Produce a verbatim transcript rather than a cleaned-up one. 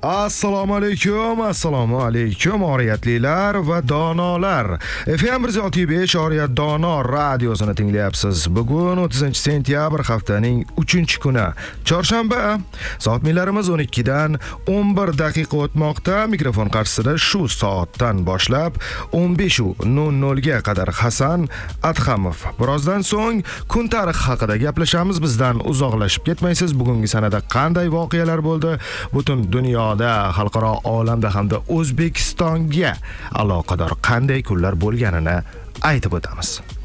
Assalomu alaykum, assalomu alaykum oriyatlilar va donolar. F M bir yuz besh Oriyat Dono radiosini tinglayapsiz. Bugun o'ttizinchi sentyabr haftaning uchinchi kuni, chorshanba. Soat millarimiz o'n ikki dan o'n bir daqiqa o'tmoqda. Mikrofon qarshisida shu soatdan boshlab o'n besh nol nol ga qadar Hasan Adhamov. Birozdan so'ng kun tarixi haqida gaplashamiz. Bizdan uzoqlashib ketmaysiz. Bugungi sanada qanday voqealar bo'ldi? Butun dunyo xalqaro olamda hamda O'zbekistonga aloqador qanday kunlar bo'lganini aytib o'tamiz.